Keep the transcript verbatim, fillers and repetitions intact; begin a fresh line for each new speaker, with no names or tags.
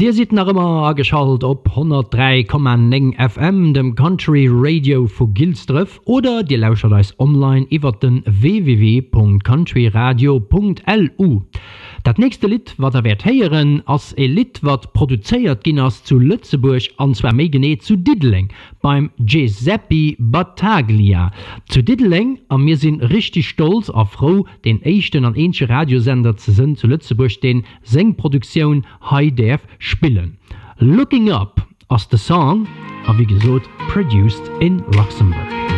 Dir sieht nach immer geschaltet op hundertdrei Komma neun F M, dem Country Radio vu Gilsdriff, oder Dir lauscht uns online iwwer den w w w punkt country radio punkt l u. Dat nächste Lied, wat er werd heieren, as e Lied, wat produziert ginnas zu Lützeburg, anzwer méi genee zu Diddling, beim Giuseppe Battaglia. Zu Diddling, an mir sinn richtig stolz a froh, den echten an ensche Radiosender ze sinn zu Lützeburg, den Sengproduktion High Def spillen. Looking Up as the song, a wie gesot, produced in Luxembourg.